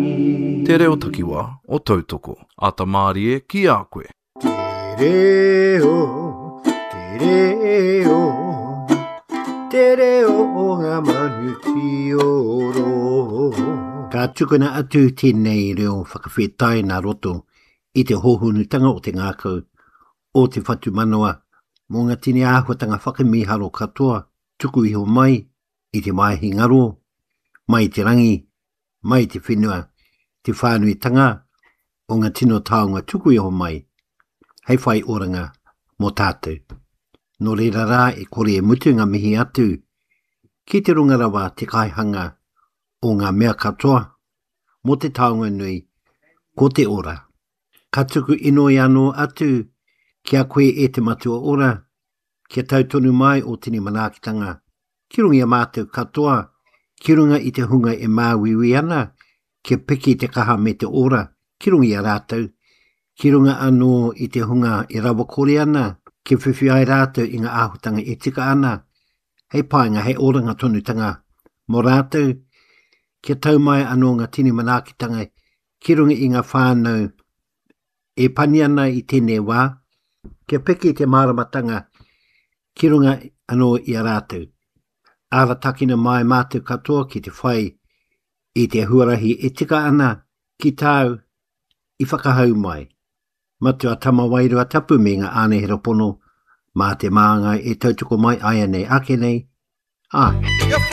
Te reo takiwa o tautoko, a ta maari e ki a koe. Te reo o ngā manuki oro. Ka tukuna atu tēnei reo whakawhetai nā roto i te hohunutanga o te ngākau o te whatu manoa. Mō ngā tini āhuatanga whakamiharo katoa, tuku iho mai i te maihi ngaro, mai te rangi, mai te whenua, te whānuitanga o ngā tino taonga tuku iho mai. Hei whai oranga mō tātou. Nō reira rā e kore e mutu ngā mihi atu, ki te rungarawa te kaihanga o ngā mea katoa, mō te taonga nui, ko te ora. Ka tuku inoi anō atu, kia koe e te matua ora, kia tautonu mai o tini manakitanga, ki rungi a mātou katoa, ki runga i te hunga e māwiwi ana, kia piki te kaha me te ora, ki rungi a rātou, ki runga anō i te hunga e rawa kore ana, ki whiwhi ai rātou i ngā āhutanga e tika ana, hei painga hei oranga tonutanga, mō rātou, kia tau mai anō ngā tini manakitanga, ki runga i ngā whānau, e pani ana i tēnei wā, kia piki te māramatanga, ki runga anō i a rātou. Ara takina mai mātou katoa ki te whai i te huarahi e tika ana ki tāu i whakahau mai. Matua tama wairua tapu me ngā ānehera pono mā te māngai e tautuko mai ai nei ake nei. Ai.